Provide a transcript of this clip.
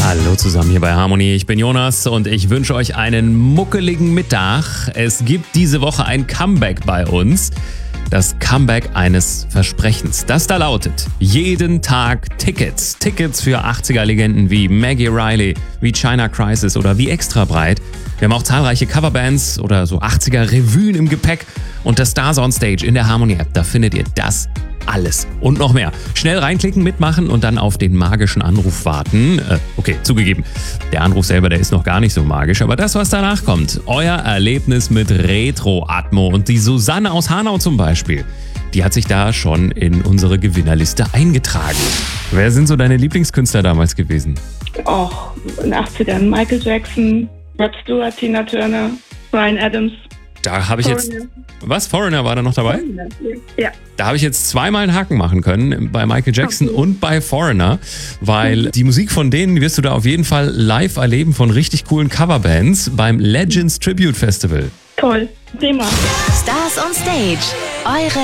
Hallo zusammen hier bei Harmony. Ich bin Jonas und ich wünsche euch einen muckeligen Mittag. Es gibt diese Woche ein Comeback bei uns. Das Comeback eines Versprechens. Das da lautet: jeden Tag Tickets. Tickets für 80er-Legenden wie Maggie Riley, wie China Crisis oder wie Extra Breit. Wir haben auch zahlreiche Coverbands oder so 80er-Revuen im Gepäck. Und das Stars on Stage in der Harmony-App, da findet ihr das alles und noch mehr. Schnell reinklicken, mitmachen und dann auf den magischen Anruf warten. Okay, zugegeben, der Anruf selber, der ist noch gar nicht so magisch, aber das, was danach kommt, euer Erlebnis mit Retro-Atmo. Und die Susanne aus Hanau zum Beispiel, die hat sich da schon in unsere Gewinnerliste eingetragen. Wer sind so deine Lieblingskünstler damals gewesen? Auch in den 80ern Michael Jackson, Rod Stewart, Tina Turner, Bryan Adams. Da habe ich jetzt... Was? Foreigner war da noch dabei? Ja. Da habe ich jetzt zweimal einen Haken machen können, bei Michael Jackson und bei Foreigner, weil die Musik von denen wirst du da auf jeden Fall live erleben von richtig coolen Coverbands beim Legends Tribute Festival. Toll. Thema. Stars on Stage. Eure